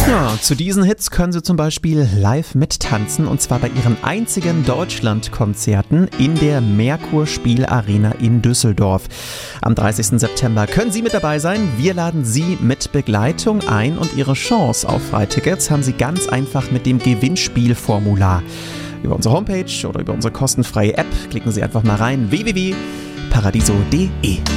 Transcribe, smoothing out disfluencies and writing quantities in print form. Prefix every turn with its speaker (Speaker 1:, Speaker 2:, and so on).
Speaker 1: Ja, zu diesen Hits können Sie zum Beispiel live mittanzen, und zwar bei Ihren einzigen Deutschlandkonzerten in der Merkur Spielarena in Düsseldorf. Am 30. September können Sie mit dabei sein. Wir laden Sie mit Begleitung ein, und Ihre Chance auf Freitickets haben Sie ganz einfach mit dem Gewinnspielformular. Über unsere Homepage oder über unsere kostenfreie App klicken Sie einfach mal rein: www.paradiso.de.